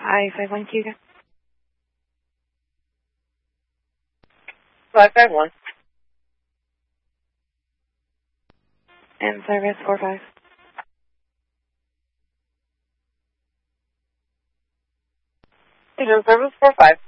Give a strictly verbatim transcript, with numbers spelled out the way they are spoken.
I five one Q. five five one. And service four five. Agent service four five.